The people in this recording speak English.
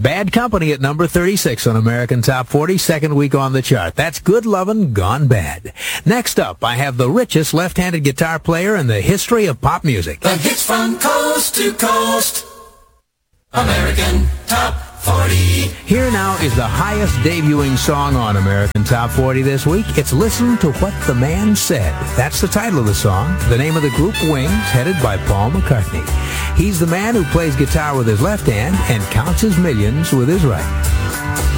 Bad Company at number 36 on American Top 40, second week on the chart. That's Good Lovin' Gone Bad. Next up, I have the richest left-handed guitar player in the history of pop music. The hits from coast to coast. American Top 40. Here now is the highest debuting song on American Top 40 this week. It's Listen to What the Man Said. That's the title of the song. The name of the group, Wings, headed by Paul McCartney. He's the man who plays guitar with his left hand and counts his millions with his right.